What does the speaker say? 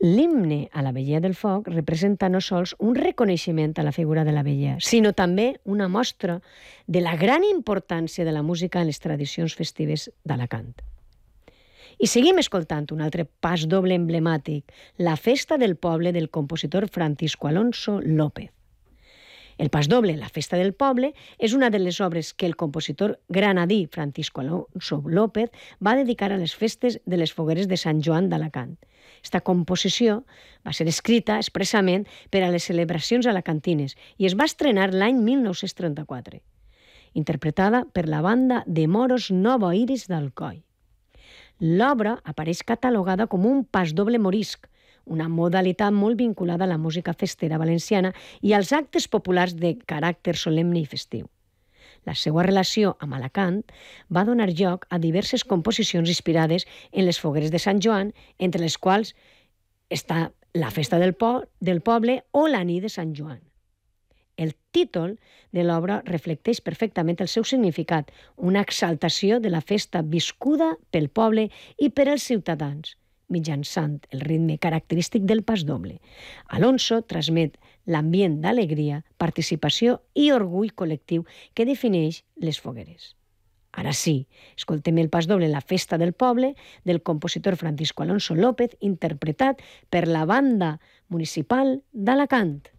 L'himne a la Vegueria del Foc representa no sols un reconeixement a la figura de la veguera, sinó també una mostra de la gran importància de la música en les tradicions festives d'Alacant. I seguim escoltant un altre pas doble emblemàtic, la Festa del Poble del compositor Francisco Alonso López. El pas doble, la Festa del Poble, és una de les obres que el compositor granadí Francisco Alonso López va dedicar a les festes de les fogueres de Sant Joan d'Alacant. Esta composició va ser escrita expressament per a les celebracions alacantines i es va estrenar l'any 1934, interpretada per la banda de moros Nova Iris d'Alcoi. L'obra apareix catalogada com un pasdoble morisc, una modalitat molt vinculada a la música festera valenciana i als actes populars de caràcter solemne i festiu. La seva relació amb Alacant va donar lloc a diverses composicions inspirades en les fogueres de Sant Joan, entre les quals està la Festa del Poble o la nit de Sant Joan. El títol de l'obra reflecteix perfectament el seu significat, una exaltació de la festa viscuda pel poble i per als ciutadans, mitjançant el ritme característic del pasdoble. Alonso transmet l'ambient d'alegria, participació i orgull col·lectiu que defineix les fogueres. Ara sí, escoltem el pasdoble La Festa del Poble del compositor Francisco Alonso López, interpretat per la banda municipal d'Alacant.